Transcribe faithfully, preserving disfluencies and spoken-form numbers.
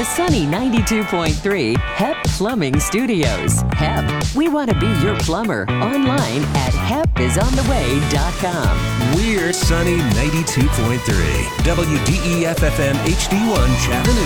Sunny ninety-two point three H E P Plumbing Studios. H E P, we want to be your plumber. Online at hep is on the way dot com. We're Sunny ninety-two point three. W D E F F M H D one Chattanooga.